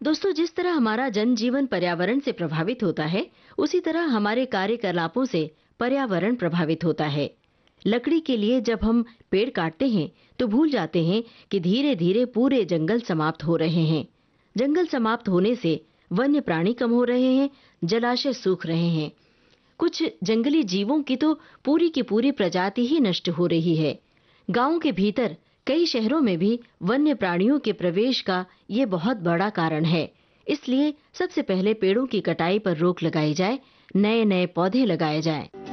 दोस्तों, जिस तरह हमारा जनजीवन पर्यावरण से प्रभावित होता है, उसी तरह हमारे कार्यकलापों से पर्यावरण प्रभावित होता है। लकड़ी के लिए जब हम पेड़ काटते हैं तो भूल जाते हैं कि धीरे धीरे पूरे जंगल समाप्त हो रहे हैं। जंगल समाप्त होने से वन्य प्राणी कम हो रहे हैं, जलाशय सूख रहे हैं। कुछ जंगली जीवों की तो पूरी की पूरी प्रजाति ही नष्ट हो रही है। गांवों के भीतर कई शहरों में भी वन्य प्राणियों के प्रवेश का ये बहुत बड़ा कारण है। इसलिए सबसे पहले पेड़ों की कटाई पर रोक लगाई जाए, नए नए पौधे लगाए जाएं।